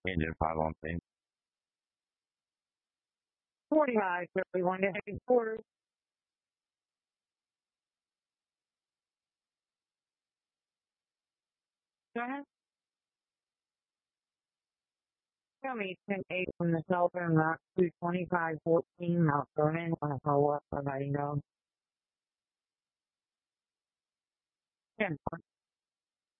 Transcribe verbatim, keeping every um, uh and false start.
Engine five on scene. forty-five, thirty-one to headquarters. Go ahead. Tell me ten eight from the cell phone, route two twenty-five fourteen, Mount Vernon. Want to follow up for letting go? ten